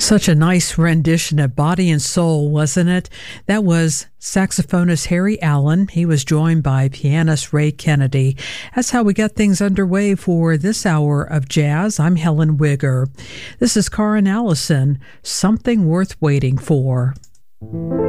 Such a nice rendition of Body and Soul, wasn't it? That was saxophonist Harry Allen. He was joined by pianist Ray Kennedy. That's how we got things underway for this hour of jazz. I'm Helen Wigger. This is Karin Allison, Something Worth Waiting For.